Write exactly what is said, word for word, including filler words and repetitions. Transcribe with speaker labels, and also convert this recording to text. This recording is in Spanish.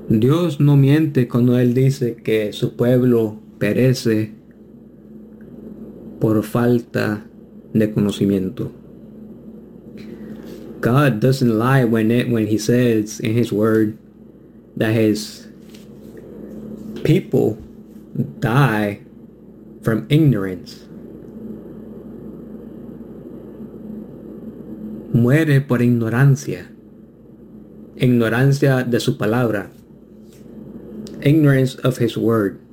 Speaker 1: Dios no miente cuando Él dice que su pueblo perece por falta de conocimiento. God doesn't lie when it when He says in His Word that His people die from ignorance. Muere por ignorancia. Ignorancia de su palabra. Ignorance of His Word.